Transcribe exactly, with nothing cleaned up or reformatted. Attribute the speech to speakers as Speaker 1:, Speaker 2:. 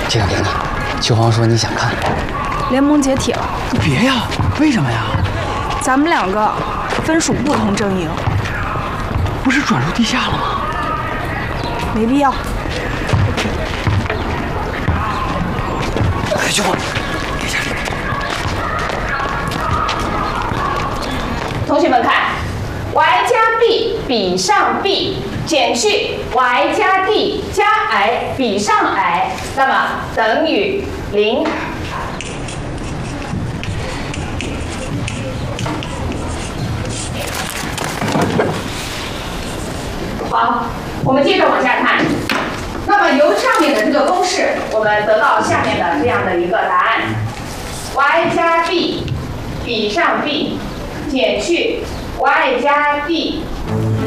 Speaker 1: 这个给你，秋芳说你想看。
Speaker 2: 联盟解体了。
Speaker 1: 别呀，为什么呀？
Speaker 2: 咱们两个分属不同阵营。
Speaker 1: 不是转入地下了吗？
Speaker 2: 没必要。
Speaker 1: 哎，秋芳，别下去。
Speaker 3: 同学们看 ，y 加 b 比上 b 减去 y 加 d 加 i 比上 i， 那么等于零。好，我们接着往下看。那么由上面的这个公式，我们得到下面的这样的一个答案 ：y 加 b 比上 b 减去 y 加 d